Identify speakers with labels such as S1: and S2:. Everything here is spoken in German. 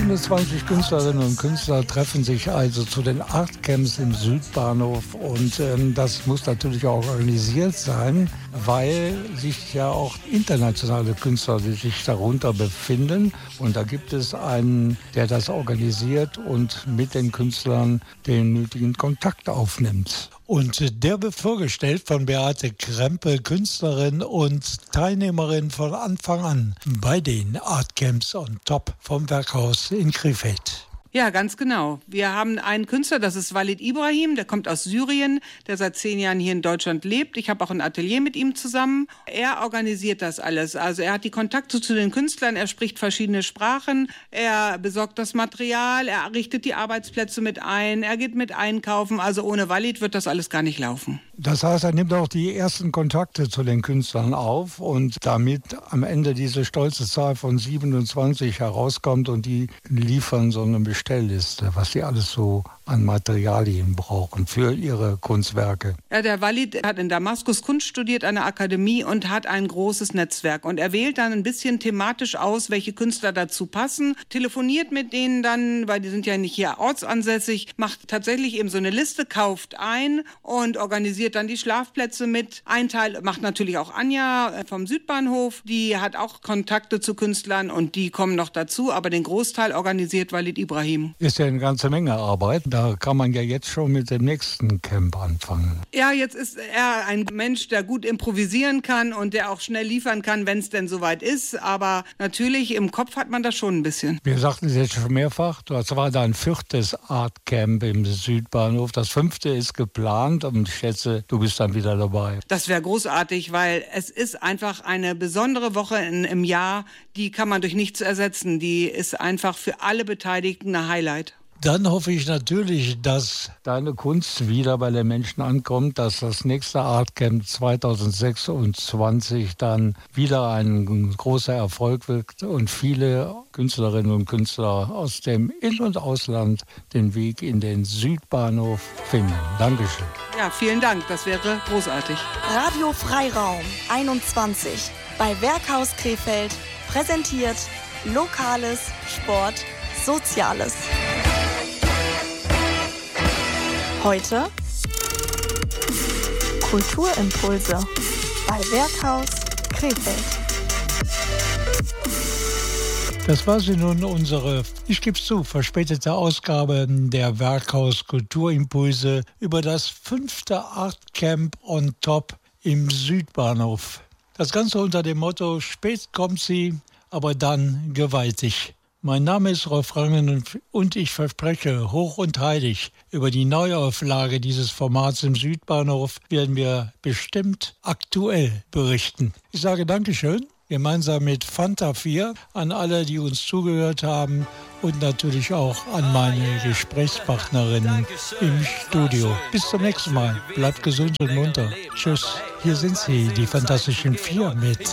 S1: 27 Künstlerinnen und Künstler treffen sich also zu den Artcamps im Südbahnhof und das muss natürlich auch organisiert sein, weil sich ja auch internationale Künstler sich darunter befinden und da gibt es einen, der das organisiert und mit den Künstlern den nötigen Kontakt aufnimmt. Und der wird vorgestellt von Beate Krempe, Künstlerin und Teilnehmerin von Anfang an bei den Artcamps on Top vom Werkhaus in Krefeld.
S2: Ja, ganz genau. Wir haben einen Künstler, das ist Walid Ibrahim, der kommt aus Syrien, der seit 10 Jahren hier in Deutschland lebt. Ich habe auch ein Atelier mit ihm zusammen. Er organisiert das alles. Also er hat die Kontakte zu den Künstlern, er spricht verschiedene Sprachen, er besorgt das Material, er richtet die Arbeitsplätze mit ein, er geht mit einkaufen. Also ohne Walid wird das alles gar nicht laufen.
S1: Das heißt, er nimmt auch die ersten Kontakte zu den Künstlern auf und damit am Ende diese stolze Zahl von 27 herauskommt und die liefern so eine Bestellliste, was sie alles so an Materialien brauchen für ihre Kunstwerke.
S2: Ja, der Walid hat in Damaskus Kunst studiert an der Akademie und hat ein großes Netzwerk. Und er wählt dann ein bisschen thematisch aus, welche Künstler dazu passen, telefoniert mit denen dann, weil die sind ja nicht hier ortsansässig, macht tatsächlich eben so eine Liste, kauft ein und organisiert dann die Schlafplätze mit. Ein Teil macht natürlich auch Anja vom Südbahnhof, die hat auch Kontakte zu Künstlern und die kommen noch dazu, aber den Großteil organisiert Walid Ibrahim.
S1: Ist ja eine ganze Menge Arbeit. Da kann man ja jetzt schon mit dem nächsten Camp anfangen.
S2: Ja, jetzt ist er ein Mensch, der gut improvisieren kann und der auch schnell liefern kann, wenn es denn soweit ist. Aber natürlich, im Kopf hat man das schon ein bisschen.
S1: Wir sagten es jetzt schon mehrfach, das war dein 4. Artcamp im Südbahnhof. Das 5. ist geplant und ich schätze, du bist dann wieder dabei.
S2: Das wäre großartig, weil es ist einfach eine besondere Woche im Jahr, die kann man durch nichts ersetzen. Die ist einfach für alle Beteiligten ein Highlight.
S1: Dann hoffe ich natürlich, dass deine Kunst wieder bei den Menschen ankommt, dass das nächste Artcamp 2026 dann wieder ein großer Erfolg wird und viele Künstlerinnen und Künstler aus dem In- und Ausland den Weg in den Südbahnhof finden. Dankeschön.
S2: Ja, vielen Dank, das wäre großartig.
S3: Radio Freiraum 21 bei Werkhaus Krefeld präsentiert Lokales, Sport, Soziales. Heute Kulturimpulse bei Werkhaus Krefeld.
S1: Das war sie nun, unsere, ich gebe es zu, verspätete Ausgabe der Werkhaus Kulturimpulse über das 5. Artcamp on Top im Südbahnhof. Das Ganze unter dem Motto, spät kommt sie, aber dann gewaltig. Mein Name ist Rolf Rangen und ich verspreche, hoch und heilig, über die Neuauflage dieses Formats im Südbahnhof werden wir bestimmt aktuell berichten. Ich sage Dankeschön, gemeinsam mit Fanta 4, an alle, die uns zugehört haben und natürlich auch an meine Gesprächspartnerinnen im Studio. Bis zum nächsten Mal. Bleibt gesund und munter. Tschüss. Hier sind sie, die Fantastischen 4 mit